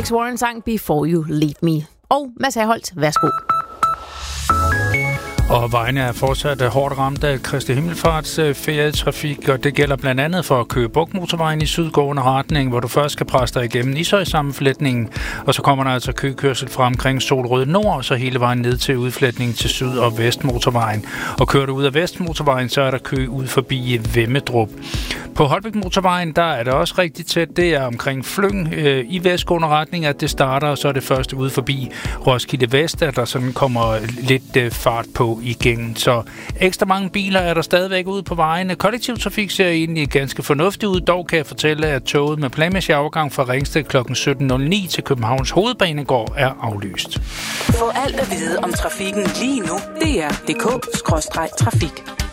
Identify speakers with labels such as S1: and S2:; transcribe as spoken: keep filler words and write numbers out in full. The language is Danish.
S1: Alex Warren sang Before You Leave Me. Og Mads Herholdt, værsgo.
S2: Og vejene er fortsat hårdt ramt af Kristi Himmelfarts ferietrafik, og det gælder blandt andet for Køge Bugt motorvejen i sydgående retning, hvor du først skal presse dig igennem Ishøj-sammenflætningen, og så kommer der altså køkørsel fra omkring Solrød Nord, og så hele vejen ned til udflætningen til Syd- og Vestmotorvejen. Og kører du ud af Vestmotorvejen, så er der kø ud forbi Vemmedrup. På Holbæk motorvejen, der er det også rigtig tæt. Det er omkring Flyng øh, i vestgående retning, at det starter, og så er det først ude forbi Roskilde Vest, at der sådan kommer lidt øh, fart på igen. Så ekstra mange biler er der stadigvæk ude på vejene. Kollektivtrafik ser egentlig ganske fornuftigt ud. Dog kan jeg fortælle, at toget med planmæssig afgang fra Ringsted klokken sytten nul ni til Københavns Hovedbanegård er aflyst.
S3: Få alt at vide om trafikken lige nu. D R punktum d k skråstreg trafik.